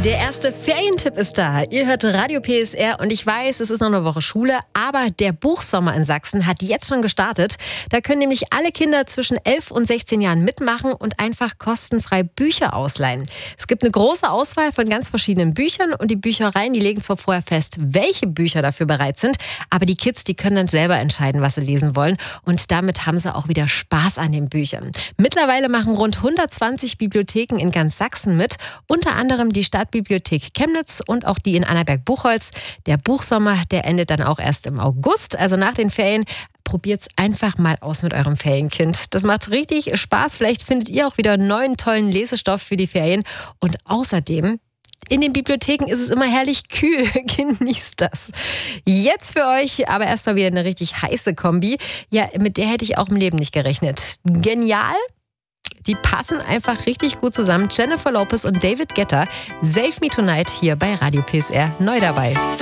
Der erste Ferientipp ist da. Ihr hört Radio PSR und ich weiß, es ist noch eine Woche Schule, aber der Buchsommer in Sachsen hat jetzt schon gestartet. Da können nämlich alle Kinder zwischen 11 und 16 Jahren mitmachen und einfach kostenfrei Bücher ausleihen. Es gibt eine große Auswahl von ganz verschiedenen Büchern und die Büchereien, die legen zwar vorher fest, welche Bücher dafür bereit sind, aber die Kids, die können dann selber entscheiden, was sie lesen wollen und damit haben sie auch wieder Spaß an den Büchern. Mittlerweile machen rund 120 Bibliotheken in ganz Sachsen mit, unter anderem die Stadtbibliothek Chemnitz und auch die in Annaberg-Buchholz. Der Buchsommer, der endet dann auch erst im August, also nach den Ferien. Probiert's einfach mal aus mit eurem Ferienkind. Das macht richtig Spaß. Vielleicht findet ihr auch wieder neuen, tollen Lesestoff für die Ferien. Und außerdem, in den Bibliotheken ist es immer herrlich kühl. Genießt das. Jetzt für euch aber erstmal wieder eine richtig heiße Kombi. Ja, mit der hätte ich auch im Leben nicht gerechnet. Genial. Die passen einfach richtig gut zusammen. Jennifer Lopez und David Guetta. Save Me Tonight hier bei Radio PSR. Neu dabei.